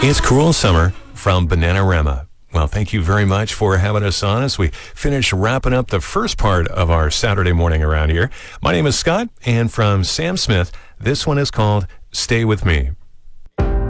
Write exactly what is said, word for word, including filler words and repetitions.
It's Cruel Summer from Bananarama. Well, thank you very much for having us on as we finish wrapping up the first part of our Saturday morning around here. My name is Scott, and from Sam Smith, this one is called Stay With Me.